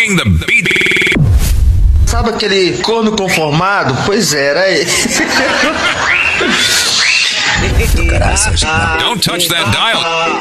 Bring the beat. Sabe aquele corno conformado? Pois era ele. Don't touch that dial.